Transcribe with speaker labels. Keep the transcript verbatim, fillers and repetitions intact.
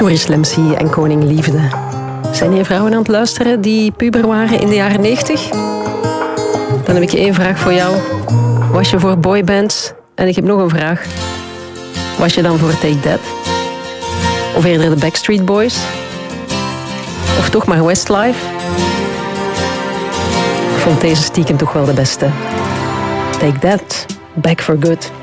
Speaker 1: Maurice Lemsy en Koning Liefde. Zijn hier vrouwen aan het luisteren die puber waren in de jaren negentig? Dan heb ik één vraag voor jou. Was je voor boybands? En ik heb nog een vraag. Was je dan voor Take That? Of eerder de Backstreet Boys? Of toch maar Westlife? Ik vond deze stiekem toch wel de beste. Take That, Back for Good.